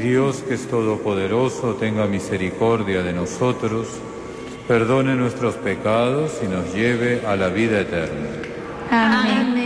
Dios, que es todopoderoso, tenga misericordia de nosotros, perdone nuestros pecados y nos lleve a la vida eterna. Amén.